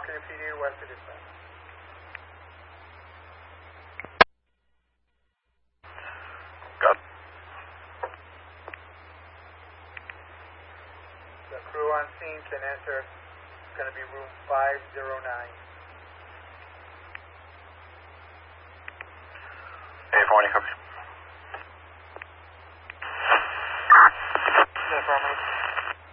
California PD to west of dispatch. Got it. The crew on scene can enter. It's going to be room 509. California, copy.